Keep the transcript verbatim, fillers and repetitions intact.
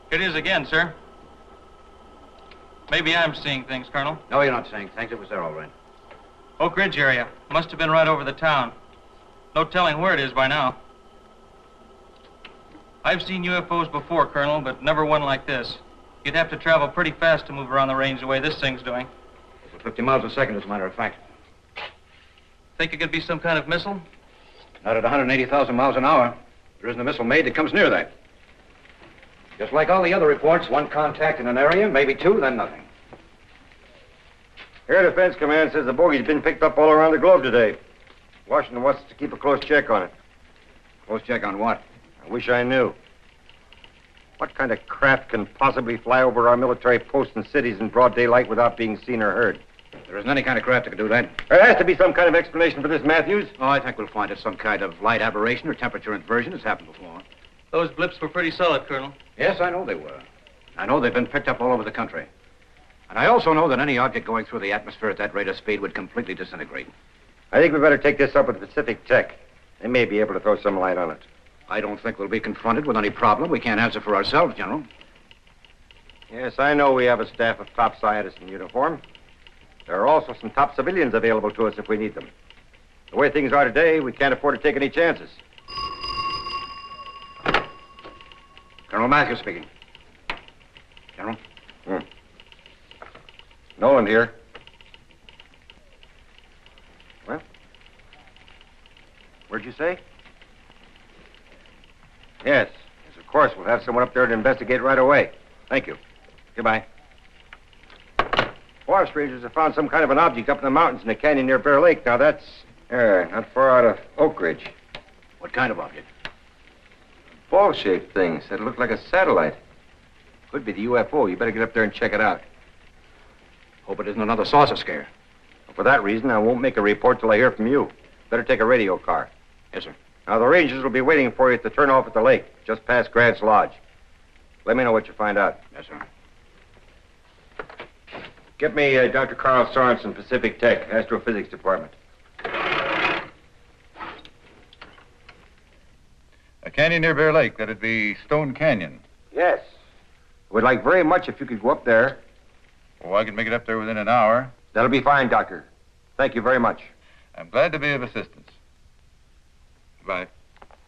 It is again, sir. Maybe I'm seeing things, Colonel. No, you're not seeing things. It was there all right. Oak Ridge area. Must have been right over the town. No telling where it is by now. I've seen U F Os before, Colonel, but never one like this. You'd have to travel pretty fast to move around the range the way this thing's doing. Over fifty miles a second, as a matter of fact. Think it could be some kind of missile? Not at one hundred eighty thousand miles an hour. There isn't a missile made that comes near that. Just like all the other reports, one contact in an area, maybe two, then nothing. Air Defense Command says the bogey's been picked up all around the globe today. Washington wants to keep a close check on it. Close check on what? I wish I knew. What kind of craft can possibly fly over our military posts and cities in broad daylight without being seen or heard? There isn't any kind of craft that can do that. There has to be some kind of explanation for this, Matthews. Oh, I think we'll find it some kind of light aberration or temperature inversion. It's happened before. Those blips were pretty solid, Colonel. Yes, I know they were. I know they've been picked up all over the country. And I also know that any object going through the atmosphere at that rate of speed would completely disintegrate. I think we better take this up with Pacific Tech. They may be able to throw some light on it. I don't think we'll be confronted with any problem we can't answer for ourselves, General. Yes, I know we have a staff of top scientists in uniform. There are also some top civilians available to us if we need them. The way things are today, we can't afford to take any chances. Colonel Matthews speaking. General? Hmm. Nolan here. Well? Where'd you say? Yes. Yes, of course. We'll have someone up there to investigate right away. Thank you. Goodbye. Forest rangers have found some kind of an object up in the mountains in a canyon near Bear Lake. Now, that's uh, not far out of Oak Ridge. What kind of object? Ball-shaped thing. Said it looked like a satellite. Could be the U F O. You better get up there and check it out. Hope it isn't another saucer scare. For that reason, I won't make a report till I hear from you. Better take a radio car. Yes, sir. Now, the rangers will be waiting for you at the turnoff at the lake, just past Grant's Lodge. Let me know what you find out. Yes, sir. Get me uh, Doctor Carl Sorensen, Pacific Tech, Astrophysics Department. A canyon near Bear Lake. That'd be Stone Canyon. Yes. Would like very much if you could go up there. Oh, I can make it up there within an hour. That'll be fine, Doctor. Thank you very much. I'm glad to be of assistance. Goodbye.